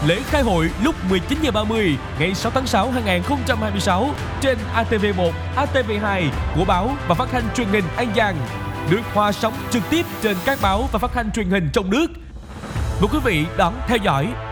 Lễ khai hội lúc 19h30 ngày 6 tháng 6 2026 trên ATV1, ATV2 của báo và phát thanh truyền hình An Giang, được hòa sóng trực tiếp trên các báo và phát thanh truyền hình trong nước. Mời quý vị đón theo dõi.